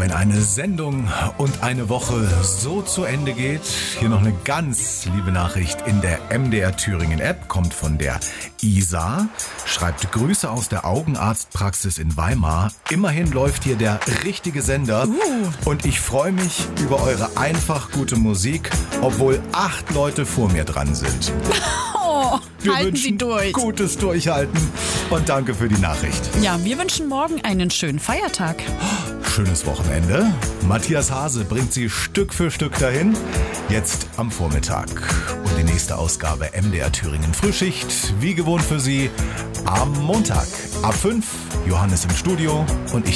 wenn eine Sendung und eine Woche so zu Ende geht, hier noch eine ganz liebe Nachricht in der MDR Thüringen App, kommt von der Isa, schreibt Grüße aus der Augenarztpraxis in Weimar. Immerhin läuft hier der richtige Sender und ich freue mich über eure einfach gute Musik, obwohl 8 Leute vor mir dran sind. Wir Halten wünschen Sie durch. Gutes Durchhalten und danke für die Nachricht. Ja, wir wünschen morgen einen schönen Feiertag. Schönes Wochenende. Matthias Hase bringt Sie Stück für Stück dahin. Jetzt am Vormittag. Und die nächste Ausgabe MDR Thüringen Frühschicht, wie gewohnt für Sie, am Montag. Ab 5, Johannes im Studio und ich